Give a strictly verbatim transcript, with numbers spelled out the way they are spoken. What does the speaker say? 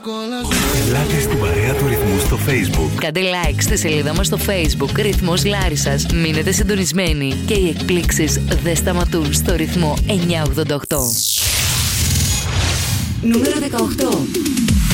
Ελάτε στην παρέα του Ρυθμού στο Facebook. Κάντε like στη σελίδα μας στο Facebook Ρυθμός Λάρισσας. Μείνετε συντονισμένοι και οι εκπλήξεις δεν σταματούν στο Ρυθμό εννιακόσια ογδόντα οκτώ. Νούμερο δεκαοκτώ.